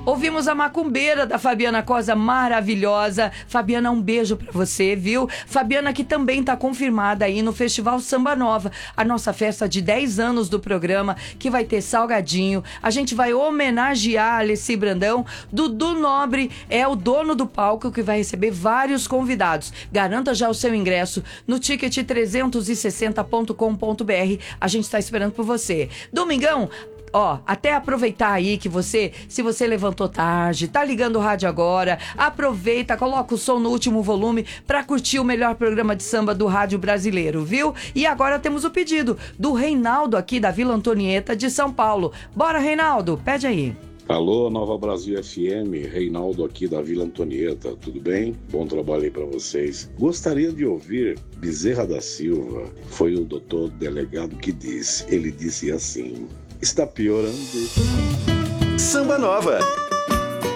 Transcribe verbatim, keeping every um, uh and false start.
Ouvimos a macumbeira da Fabiana Cosa, maravilhosa. Fabiana, um beijo pra você, viu? Fabiana que também tá confirmada aí no Festival Samba Nova, a nossa festa de dez anos do programa, que vai ter salgadinho. A gente vai homenagear a Alessi Brandão. Dudu Nobre é o dono do palco que vai receber vários convidados. Garanta já o seu ingresso no ticket trezentos e sessenta ponto com ponto b r. A gente tá esperando por você. Domingão, ó, até aproveitar aí que você, se você levantou tarde, tá ligando o rádio agora, aproveita, coloca o som no último volume pra curtir o melhor programa de samba do rádio brasileiro, viu? E agora temos o pedido do Reinaldo aqui da Vila Antonieta de São Paulo. Bora, Reinaldo, pede aí. Alô, Nova Brasil F M, Reinaldo aqui da Vila Antonieta, tudo bem? Bom trabalho aí pra vocês. Gostaria de ouvir Bezerra da Silva, foi o doutor delegado que disse, ele disse assim: está piorando. Samba Nova.